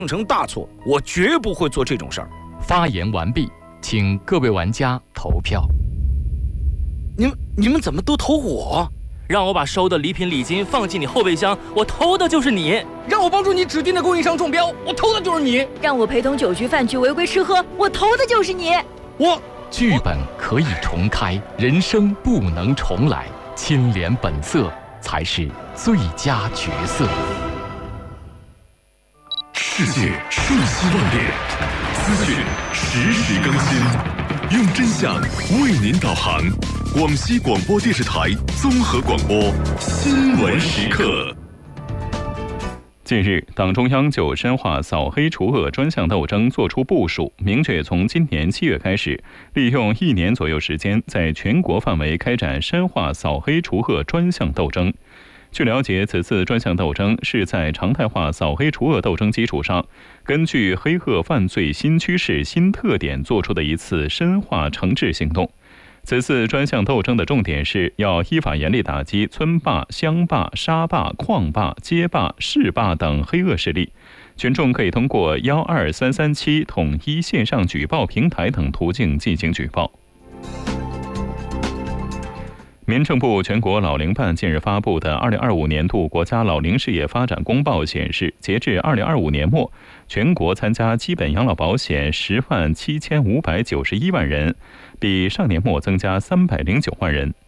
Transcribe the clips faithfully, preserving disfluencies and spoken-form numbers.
成大错，我绝不会做这种事儿。 发言完毕，请各位玩家投票。 你们你们怎么都投我？ 让我把收的礼品礼金放进你后备箱，我投的就是你； 让我帮助你指定的供应商中标，我投的就是你； 让我陪同酒局饭局违规吃喝，我投的就是你。 我剧本可以重开，人生不能重来，清廉本色才是最佳角色。 世界瞬息万变，资讯实时更新，用真相为您导航。广西广播电视台综合广播新闻时刻。 近日，党中央就深化扫黑除恶专项斗争作出部署，明确从今年七月开始，利用一年左右时间，在全国范围开展深化扫黑除恶专项斗争。据了解，此次专项斗争是在常态化扫黑除恶斗争基础上，根据黑恶犯罪新趋势、新特点做出的一次深化惩治行动。此次专项斗争的重点是要依法严厉打击村霸、乡霸、沙霸、矿霸、街霸、市霸等黑恶势力。群众可以通过幺二三三七统一线上举报平台等途径进行举报。民政部全国老龄办近日发布的二零二五年度国家老龄事业发展公报显示，截至二零二五年末，全国参加基本养老保险十万七千五百九十一万人，比上年末增加三百零九万人。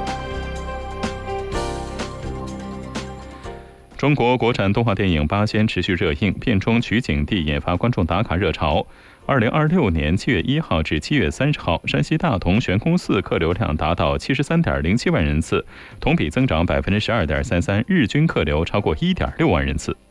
中国国产动画电影《八仙》持续热映，片中取景地引发观众打卡热潮。二零二六年七月一号至七月三十号，山西大同悬空寺客流量达到七十三点零七万人次，同比增长百分之十二点三三，日均客流超过一点六万人次。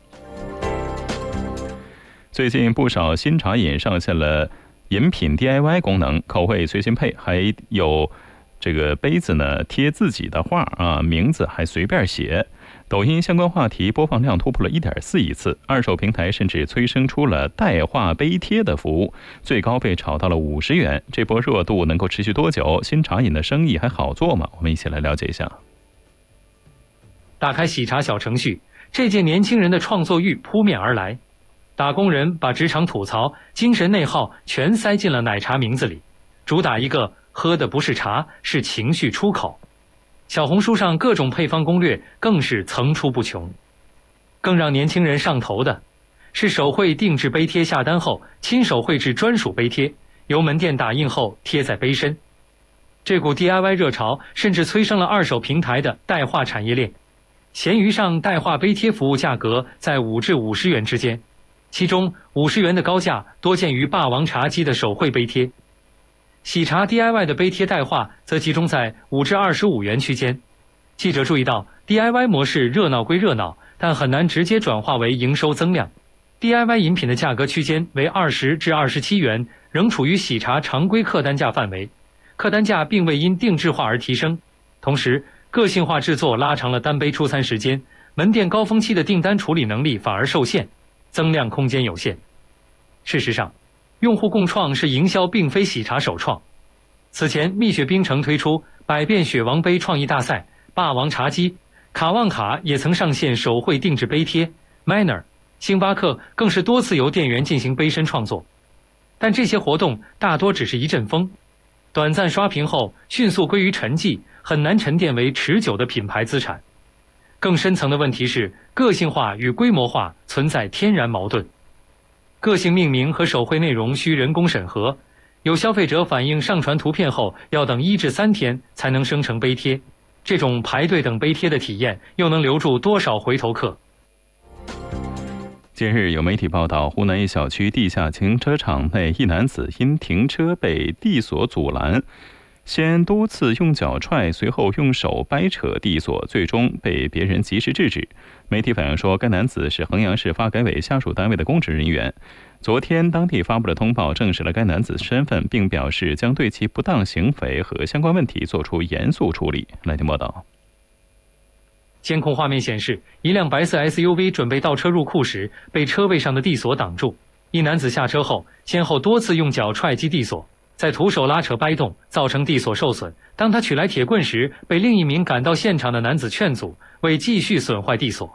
最近不少新茶饮上线了饮品 D I Y 功能，口味随心配，还有这个杯子呢贴自己的画啊，名字还随便写。抖音相关话题播放量突破了 一点四亿次，二手平台甚至催生出了代画杯贴的服务，最高被炒到了五十元。这波热度能够持续多久？新茶饮的生意还好做吗？我们一起来了解一下。 打开喜茶小程序，这届年轻人的创作欲扑面而来。打工人把职场吐槽、精神内耗全塞进了奶茶名字里，主打一个喝的不是茶，是情绪出口。小红书上各种配方攻略更是层出不穷。更让年轻人上头的是手绘定制杯贴，下单后亲手绘制专属杯贴，由门店打印后贴在杯身。这股 D I Y 热潮甚至催生了二手平台的代画产业链。闲鱼上代画杯贴服务价格在五至五十元之间，其中五十元的高价多见于霸王茶姬的手绘杯贴。喜茶 D I Y 的杯贴代画则集中在五至二十五元区间。记者注意到 D I Y 模式热闹归热闹，但很难直接转化为营收增量。D I Y 饮品的价格区间为二十至二十七元，仍处于喜茶常规客单价范围，客单价并未因定制化而提升。同时，个性化制作拉长了单杯出餐时间，门店高峰期的订单处理能力反而受限，增量空间有限。事实上，用户共创是营销并非喜茶首创。此前，蜜雪冰城推出百变雪王杯创意大赛，霸王茶姬、卡旺卡也曾上线手绘定制杯贴 Manner， 星巴克更是多次由店员进行杯身创作。但这些活动大多只是一阵风，短暂刷屏后迅速归于沉寂，很难沉淀为持久的品牌资产。更深层的问题是，个性化与规模化存在天然矛盾。个性命名和手绘内容需人工审核，有消费者反映上传图片后要等一至三天才能生成杯贴，这种排队等杯贴的体验又能留住多少回头客？ 近日有媒体报道，湖南一小区地下停车场内，一男子因停车被地锁阻拦，先多次用脚踹，随后用手掰扯地锁，最终被别人及时制止。媒体反映说，该男子是衡阳市发改委下属单位的公职人员。昨天，当地发布的通报证实了该男子身份，并表示将对其不当行为和相关问题作出严肃处理。来听报道。 监控画面显示，一辆白色 S U V 准备倒车入库时，被车位上的地锁挡住。一男子下车后，先后多次用脚踹击地锁，再徒手拉扯掰动，造成地锁受损。当他取来铁棍时，被另一名赶到现场的男子劝阻，未继续损坏地锁。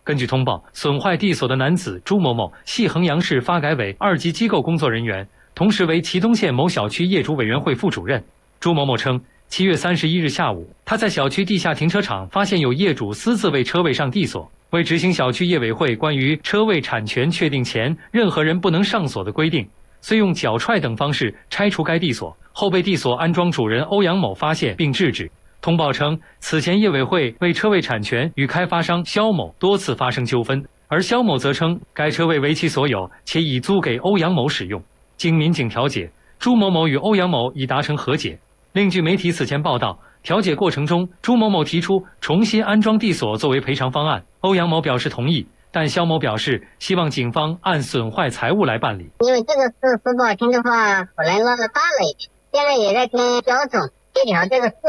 根据通报，损坏地所的男子朱某某系衡阳市发改委二级机构工作人员，同时为祁东县某小区业主委员会副主任。朱某某称，七月三十一日下午，他在小区地下停车场发现有业主私自为车位上地锁。为执行小区业委会关于车位产权确定前任何人不能上锁的规定，虽用脚踹等方式拆除该地锁，后被地锁安装主人欧阳某发现并制止。通报称，此前业委会为车位产权与开发商肖某多次发生纠纷，而肖某则称该车位为其所有，且已租给欧阳某使用。经民警调解，朱某某与欧阳某已达成和解。另据媒体此前报道，调解过程中，朱某某提出重新安装地锁作为赔偿方案，欧阳某表示同意，但肖某表示希望警方按损坏财物来办理。 因为这个事说不好听的话，本来闹得大了一点，现在也在跟交总协调这个事。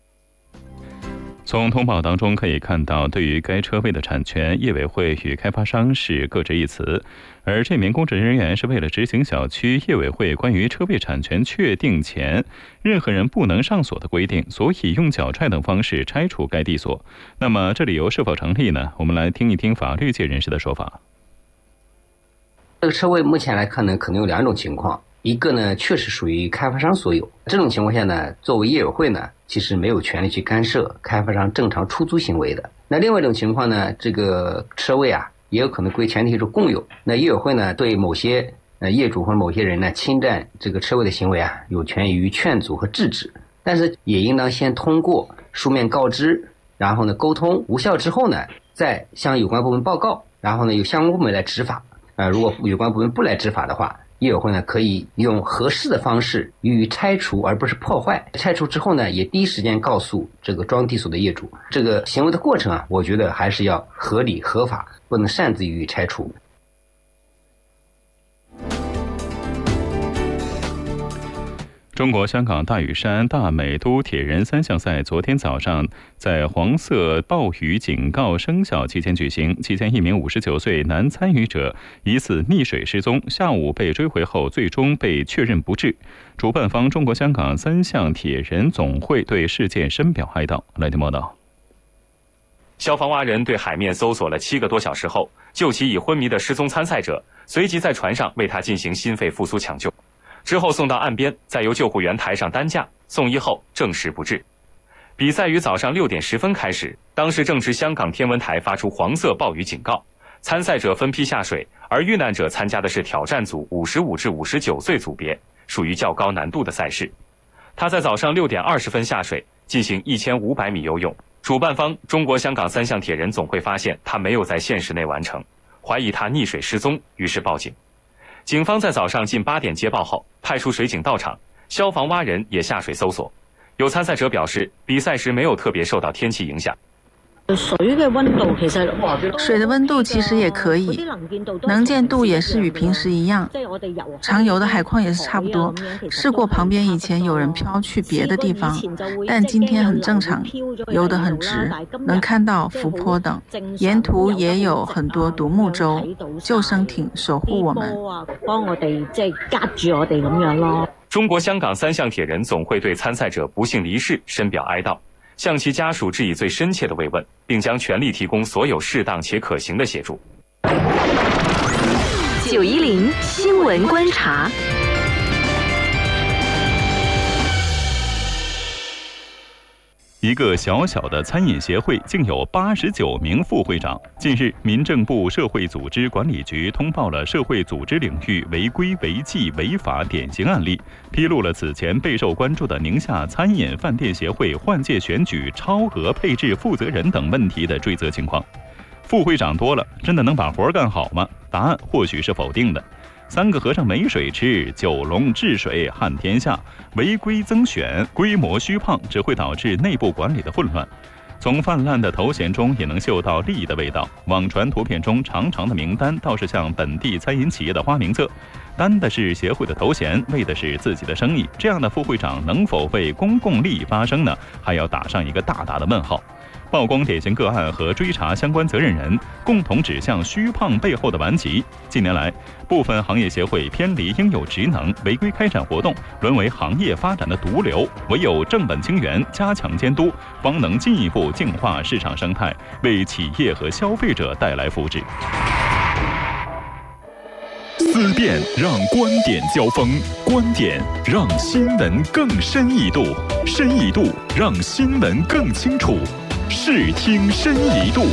从通报当中可以看到，对于该车位的产权，业委会与开发商是各执一词，而这名公职人员是为了执行小区业委会关于车位产权确定前任何人不能上锁的规定，所以用脚踹等方式拆除该地锁。那么这理由是否成立呢？我们来听一听法律界人士的说法。 这个车位目前来看呢，可能有两种情况，一个呢确实属于开发商所有，这种情况下呢，作为业委会呢，其实没有权利去干涉开发商正常出租行为的。那另外一种情况呢，这个车位啊也有可能归前提是共有，那业委会呢对某些呃业主或者某些人呢侵占这个车位的行为啊，有权于劝阻和制止，但是也应当先通过书面告知，然后呢沟通无效之后呢，再向有关部门报告，然后呢由相关部门来执法。呃，如果有关部门不来执法的话，业委会呢可以用合适的方式予以拆除，而不是破坏。拆除之后呢，也第一时间告诉这个装地锁的业主。这个行为的过程啊，我觉得还是要合理合法，不能擅自予以拆除。 中国香港大屿山大美都铁人三项赛昨天早上在黄色暴雨警告生效期间举行，期间一名五十九岁男参与者疑似溺水失踪，下午被追回后最终被确认不治。主办方中国香港三项铁人总会对事件深表哀悼。来听报道。 消防蛙人对海面搜索了七个多小时后，救起已昏迷的失踪参赛者，随即在船上为他进行心肺复苏抢救。之后送到岸边，再由救护员抬上担架，送医后证实不治。比赛于早上六点十分开始，当时正值香港天文台发出黄色暴雨警告，参赛者分批下水，而遇难者参加的是挑战组五十五至五十九岁组别，属于较高难度的赛事。他在早上六点二十分下水，进行一千五百米游泳。主办方中国香港三项铁人总会发现他没有在限时内完成，怀疑他溺水失踪，于是报警。警方在早上近八点接报后，派出水警到场，消防蛙人也下水搜索。有参赛者表示，比赛时没有特别受到天气影响。 水嘅温度其实水的温度其实也可以，能见度也是与平时一样，常游的海况也是差不多。试过旁边以前有人飘去别的地方，但今天很正常，游得很直，能看到浮坡等，沿途也有很多独木舟、救生艇守护我们， 帮我哋即係隔住我哋咁樣咯。 中國香港三項鐵人總會對參賽者不幸離世深表哀悼，向其家屬致以最深切的慰問，並將全力提供所有適當且可行的協助。 九一零新聞觀察。 一个小小的餐饮协会竟有八十九名副会长。近日，民政部社会组织管理局通报了社会组织领域违规违纪违法典型案例，披露了此前备受关注的宁夏餐饮饭店协会换届选举超额配置负责人等问题的追责情况。副会长多了，真的能把活干好吗？答案或许是否定的。三个和尚没水吃，九龙治水撼天下，违规增选，规模虚胖，只会导致内部管理的混乱。从泛滥的头衔中也能嗅到利益的味道。网传图片中长长的名单倒是像本地餐饮企业的花名册，担的是协会的头衔，为的是自己的生意。这样的副会长能否为公共利益发声呢？还要打上一个大大的问号。 曝光典型个案和追查相关责任人，共同指向虚胖背后的顽疾。近年来，部分行业协会偏离应有职能，违规开展活动，沦为行业发展的毒瘤。唯有正本清源，加强监督，方能进一步净化市场生态，为企业和消费者带来福祉。 思辨让观点交锋，观点让新闻更深一度，深一度让新闻更清楚。视听深一度。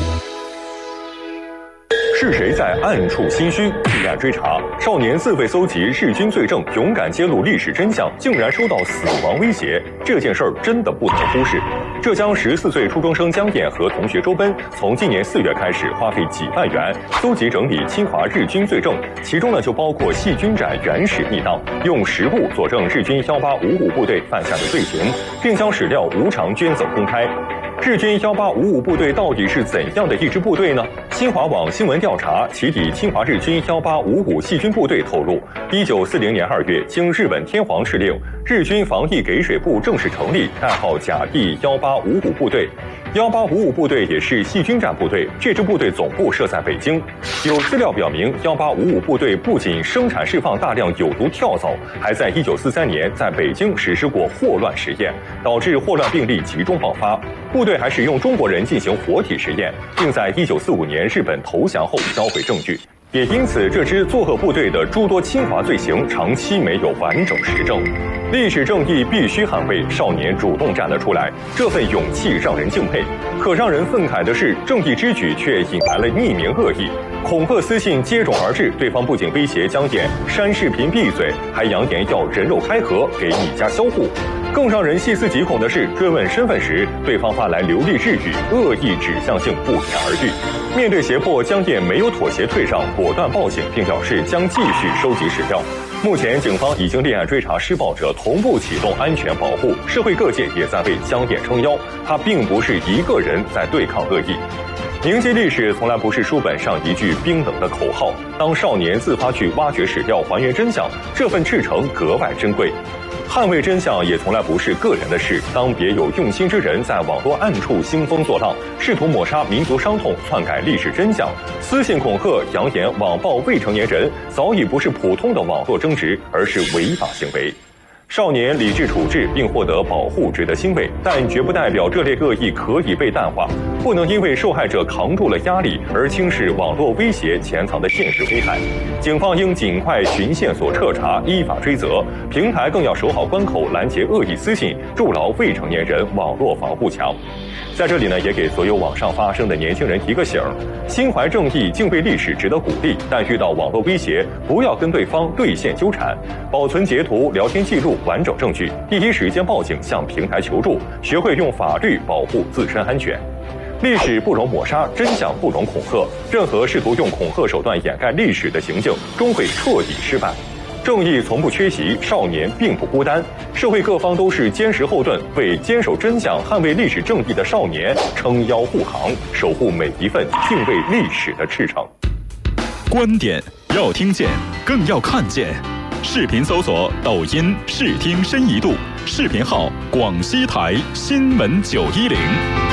是谁在暗处心虚？立案追查，少年自费搜集日军罪证，勇敢揭露历史真相，竟然收到死亡威胁。这件事儿真的不能忽视。浙江十四岁初中生江燕和同学周奔，从今年四月开始，花费几万元搜集整理侵华日军罪证，其中呢就包括细菌展原始密档，用实物佐证日军幺八五五部队犯下的罪行，并将史料无偿捐赠公开。日军幺八五五部队到底是怎样的一支部队呢？新华网新闻调查起底侵华日军幺八五五细菌部队透露，一九四零年二月，经日本天皇敕令，日军防疫给水部正式成立，代号甲第幺八五五部队。幺八五五部队也是细菌战部队，这支部队总部设在北京。有资料表明，幺八五五部队不仅生产释放大量有毒跳蚤，还在一九四三年在北京实施过霍乱实验，导致霍乱病例集中爆发。部队还使用中国人进行活体实验，并在一九四五年日本投降后销毁证据。也因此，这支作恶部队的诸多侵华罪行长期没有完整实证。历史正义必须捍卫，少年主动站了出来，这份勇气让人敬佩。可让人愤慨的是，正义之举却引来了匿名恶意，恐吓私信接踵而至。对方不仅威胁江燕删视频闭嘴，还扬言要人肉开盒给你家销户。更让人细思极恐的是，追问身份时，对方发来流利日语，恶意指向性不言而喻。面对胁迫，江燕没有妥协退让，果断报警，并表示将继续收集史料。目前，警方已经立案追查施暴者，同步启动安全保护。社会各界也在为江燕撑腰，他并不是一个人在对抗恶意。铭记历史从来不是书本上一句冰冷的口号。当少年自发去挖掘史料、还原真相，这份赤诚格外珍贵。捍卫真相也从来不是个人的事。当别有用心之人在网络暗处兴风作浪，试图抹杀民族伤痛、篡改历史真相，私信恐吓、扬言网暴未成年人，早已不是普通的网络争执，而是违法行为。少年理智处置并获得保护值得欣慰，但绝不代表这类恶意可以被淡化。不能因为受害者扛住了压力而轻视网络威胁潜藏的现实危害。警方应尽快循线索彻查，依法追责。平台更要守好关口，拦截恶意私信，筑牢未成年人网络防护墙。在这里呢，也给所有网上发声的年轻人提个醒：心怀正义、敬畏历史值得鼓励，但遇到网络威胁，不要跟对方对线纠缠，保存截图、聊天记录、完整证据，第一时间报警向平台求助，学会用法律保护自身安全。历史不容抹杀，真相不容恐吓。任何试图用恐吓手段掩盖历史的行径，终会彻底失败。正义从不缺席，少年并不孤单，社会各方都是坚实后盾，为坚守真相、捍卫历史正义的少年撑腰护航，守护每一份敬畏历史的赤诚。 观点要听见，更要看见。视频搜索抖音视听深一度，视频号广西台新闻九一零。